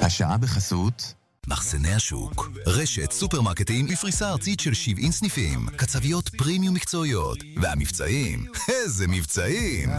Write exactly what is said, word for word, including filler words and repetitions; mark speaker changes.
Speaker 1: השעה בחסות
Speaker 2: מחסני השוק, רשת סופרמרקטים בפריסה ארצית של שבעים סניפים, קצביות פרימיום מקצועיות, והמבצעים, איזה מבצעים!